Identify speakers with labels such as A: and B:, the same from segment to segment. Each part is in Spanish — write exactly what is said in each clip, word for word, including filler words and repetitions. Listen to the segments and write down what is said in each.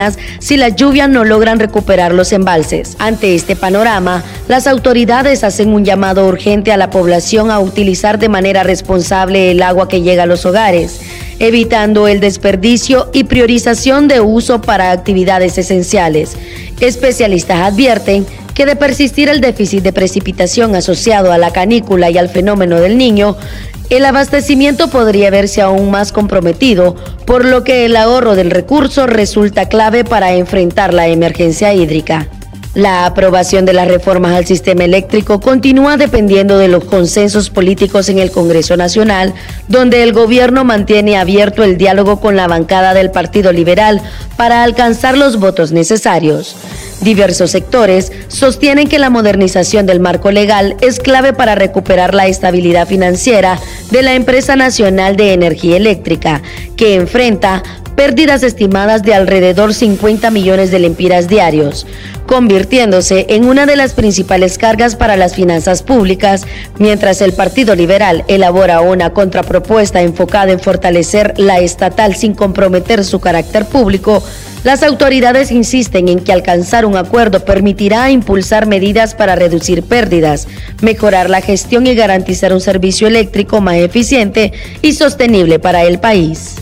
A: si las lluvias no logran recuperar los embalses. Ante este panorama, las autoridades hacen un llamado urgente a la población a utilizar de manera responsable el agua que llega a los hogares, evitando el desperdicio y priorización de uso para actividades esenciales. Especialistas advierten que de persistir el déficit de precipitación asociado a la canícula y al fenómeno del Niño, el abastecimiento podría verse aún más comprometido, por lo que el ahorro del recurso resulta clave para enfrentar la emergencia hídrica. La aprobación de las reformas al sistema eléctrico continúa dependiendo de los consensos políticos en el Congreso Nacional, donde el gobierno mantiene abierto el diálogo con la bancada del Partido Liberal para alcanzar los votos necesarios. Diversos sectores sostienen que la modernización del marco legal es clave para recuperar la estabilidad financiera de la Empresa Nacional de Energía Eléctrica, que enfrenta pérdidas estimadas de alrededor cincuenta millones de lempiras diarios, convirtiéndose en una de las principales cargas para las finanzas públicas, mientras el Partido Liberal elabora una contrapropuesta enfocada en fortalecer la estatal sin comprometer su carácter público. Las autoridades insisten en que alcanzar un acuerdo permitirá impulsar medidas para reducir pérdidas, mejorar la gestión y garantizar un servicio eléctrico más eficiente y sostenible para el país.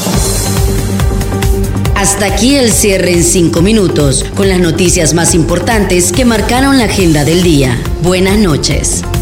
B: Hasta aquí el cierre en cinco minutos, con las noticias más importantes que marcaron la agenda del día. Buenas noches.